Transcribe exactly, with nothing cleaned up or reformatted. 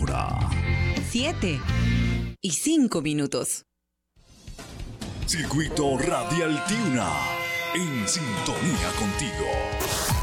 hora. Siete y cinco minutos. Circuito Radial Tiuna, en sintonía contigo.